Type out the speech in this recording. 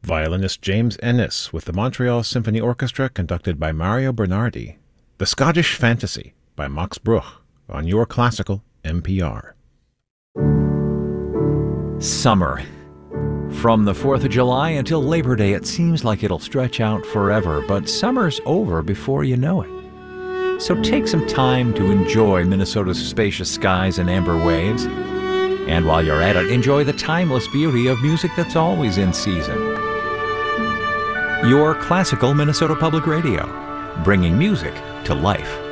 Violinist James Ennis with the Montreal Symphony Orchestra conducted by Mario Bernardi. The Scottish Fantasy by Max Bruch on Your Classical NPR. Summer. From the 4th of July until Labor Day, it seems like it'll stretch out forever, but summer's over before you know it. So take some time to enjoy Minnesota's spacious skies and amber waves. And while you're at it, enjoy the timeless beauty of music that's always in season. Your Classical Minnesota Public Radio, bringing music to life.